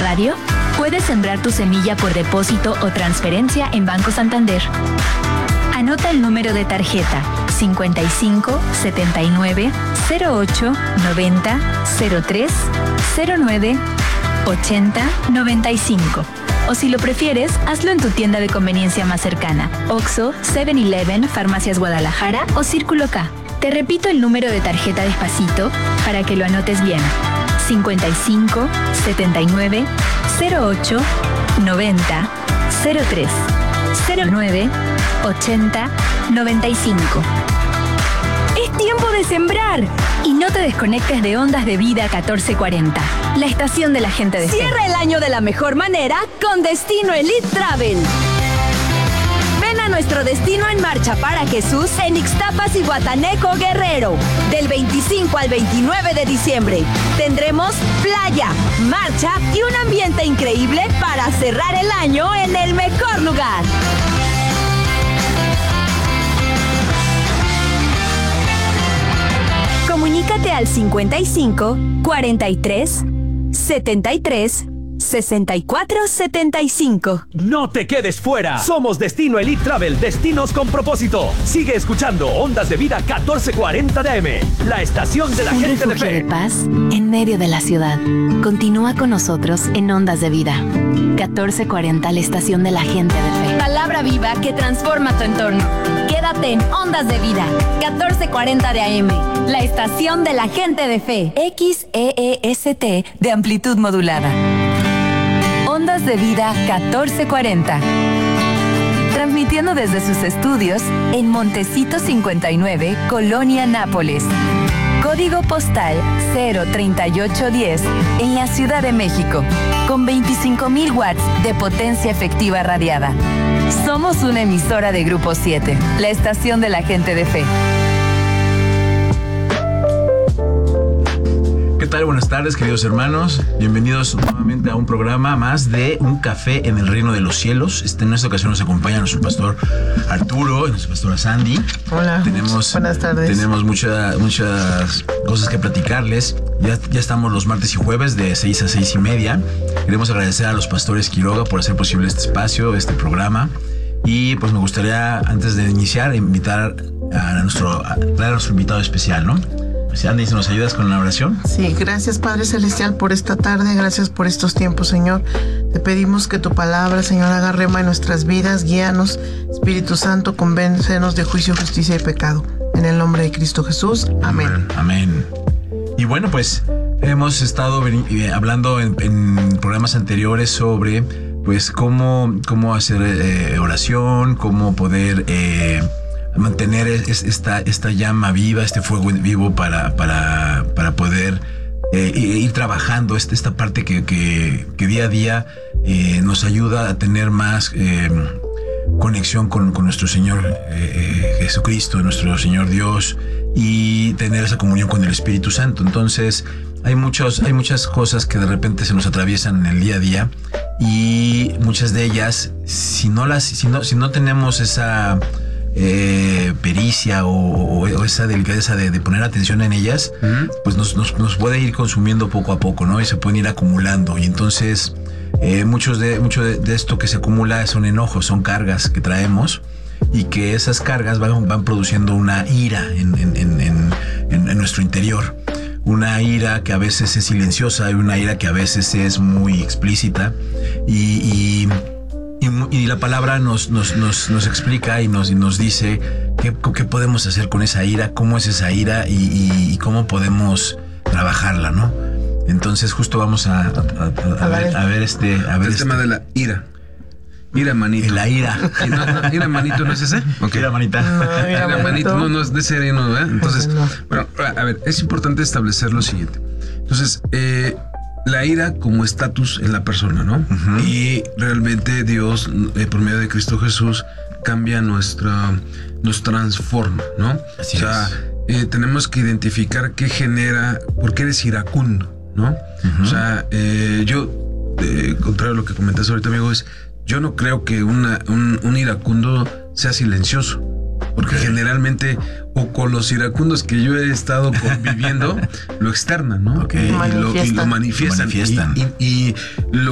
radio? Puedes sembrar tu semilla por depósito o transferencia en Banco Santander. Anota el número de tarjeta 55 79 08 90 03 09 80 95. O si lo prefieres, hazlo en tu tienda de conveniencia más cercana: Oxxo, 7-Eleven, Farmacias Guadalajara o Círculo K. Te repito el número de tarjeta despacito para que lo anotes bien: 55 79 08 90 03 09 80 95. Es tiempo de sembrar. Y no te desconectes de Ondas de Vida 1440, la estación de la gente de fe. Cierra el año de la mejor manera con Destino Elite Travel. Ven a nuestro Destino en Marcha para Jesús en Ixtapas y Guataneco, Guerrero. Del 25 al 29 de diciembre. Tendremos playa, marcha y un ambiente increíble para cerrar el año en el mejor lugar. Comunícate al 55 43 73 64 75. No te quedes fuera. Somos Destino Elite Travel, destinos con propósito. Sigue escuchando Ondas de Vida 1440 de AM, la estación de la gente de fe. Un refugio de paz en medio de la ciudad. Continúa con nosotros en Ondas de Vida 1440, la estación de la gente de fe. Palabra viva que transforma tu entorno. Quédate en Ondas de Vida 1440 de AM, la estación de la gente de fe. XEEST de amplitud modulada. Ondas de Vida 1440. Transmitiendo desde sus estudios en Montecito 59, Colonia Nápoles. Código postal 03810 en la Ciudad de México, con 25,000 watts de potencia efectiva radiada. Somos una emisora de Grupo 7, la estación de la gente de fe. ¿Qué tal? Buenas tardes, queridos hermanos. Bienvenidos nuevamente a un programa más de Un Café en el Reino de los Cielos. En esta ocasión nos acompaña nuestro pastor Arturo y nuestra pastora Sandy. Hola, buenas tardes. Tenemos muchas cosas que platicarles. Ya estamos los martes y jueves de 6 a 6:30. Queremos agradecer a los pastores Quiroga por hacer posible este espacio, este programa. Y pues me gustaría, antes de iniciar, invitar a nuestro invitado especial, ¿no? Andy, ¿nos ayudas con la oración? Sí, gracias Padre Celestial por esta tarde, gracias por estos tiempos, Señor. Te pedimos que tu palabra, Señor, haga rema en nuestras vidas, guíanos, Espíritu Santo, convéncenos de juicio, justicia y pecado. En el nombre de Cristo Jesús, amén. Amén. Y bueno, pues hemos estado hablando en programas anteriores sobre pues cómo hacer oración, cómo poder mantener esta llama viva, este fuego vivo para poder ir trabajando esta parte que día a día nos ayuda a tener más conexión con nuestro Señor Jesucristo, nuestro Señor Dios, y tener esa comunión con el Espíritu Santo. Entonces hay muchas cosas que de repente se nos atraviesan en el día a día, y muchas de ellas, si no tenemos esa pericia o esa delicadeza de poner atención en ellas, pues nos puede ir consumiendo poco a poco, ¿no? Y se pueden ir acumulando, y entonces mucho de esto que se acumula son enojos, son cargas que traemos, y que esas cargas van produciendo una ira en nuestro interior. Una ira que a veces es silenciosa y una ira que a veces es muy explícita, y la palabra nos explica y nos dice qué podemos hacer con esa ira, cómo es esa ira y cómo podemos trabajarla, ¿no? Entonces justo vamos a ver el tema de la ira. Ira manito. La ira. Ira manito, ¿no es ese? Okay. Ira manita. No, ira manito. No es de serie, ¿no? ¿Verdad? Entonces, bueno, a ver, es importante establecer lo siguiente. Entonces, la ira como estatus en la persona, ¿no? Uh-huh. Y realmente Dios, por medio de Cristo Jesús, cambia nos transforma, ¿no? Así es. Tenemos que identificar qué genera, por qué eres iracundo, ¿no? Uh-huh. O sea, yo, contrario a lo que comentaste ahorita, amigo, yo no creo que un iracundo sea silencioso. Porque generalmente, o con los iracundos que yo he estado conviviendo, lo externan, ¿no? Okay. Y lo manifiestan. Lo manifiestan. Y lo